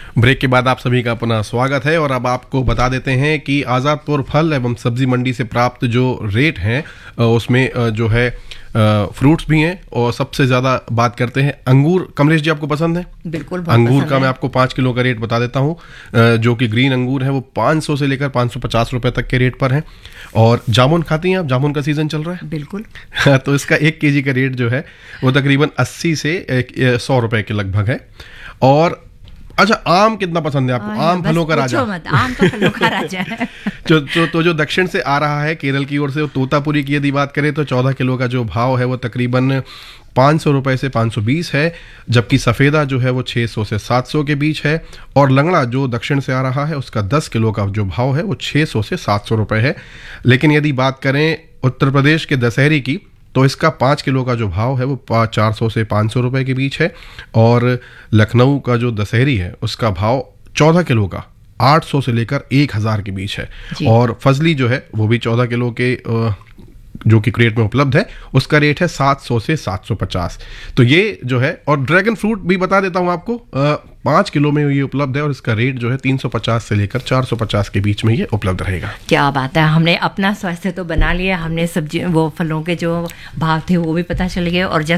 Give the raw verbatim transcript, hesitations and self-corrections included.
Break के बाद आप सभी का पुनः स्वागत है और अब आपको बता देते हैं कि आज़ादपुर फल एवं सब्जी मंडी से प्राप्त जो रेट हैं उसमें जो है फ्रूट्स भी हैं और सबसे ज़्यादा बात करते हैं अंगूर। कमलेश जी आपको पसंद है? बिल्कुल अंगूर का मैं आपको पाँच किलो का रेट बता देता हूँ। जो कि ग्रीन अंगूर है वो पाँच सौ से लेकर पाँच सौ पचास रुपए तक के रेट पर है। और जामुन खाती हैं आप? जामुन का सीजन चल रहा है। बिल्कुल। तो इसका एक केजी का रेट जो है वो तकरीबन अस्सी से सौ रुपए के लगभग है। और अच्छा, आम कितना पसंद है आपको? आम फलों का राजा। मत, आम तो फलों का राजा है। जो जो तो जो दक्षिण से आ रहा है केरल की ओर से, वो तोतापुरी की यदि बात करें तो चौदह किलो का जो भाव है वो तकरीबन पाँच सौ रुपए से पाँच सौ बीस है, जबकि सफ़ेदा जो है वो छः सौ से सात सौ के बीच है। और लंगड़ा जो दक्षिण से आ रहा है उसका दस किलो का जो भाव है वो छः सौ से सात सौ रुपए है। लेकिन यदि बात करें उत्तर प्रदेश के दशहरी की तो इसका पाँच किलो का जो भाव है वो चार सौ से पाँच सौ रुपए के बीच है। और लखनऊ का जो दशहरी है उसका भाव चौदह किलो का आठ सौ से लेकर एक हज़ार के बीच है। और फजली जो है वो भी चौदह किलो के जो कि क्रेट में उपलब्ध है उसका रेट है सात सौ से सात सौ पचास। तो ये जो है, और ड्रैगन फ्रूट भी बता देता हूँ आपको, पाँच किलो में ये उपलब्ध है और इसका रेट जो है तीन सौ पचास से लेकर चार सौ पचास के बीच में ये उपलब्ध रहेगा। क्या बात है, हमने अपना स्वास्थ्य तो बना लिया, हमने सब्जी वो फलों के जो भाव थे वो भी पता चल गए। और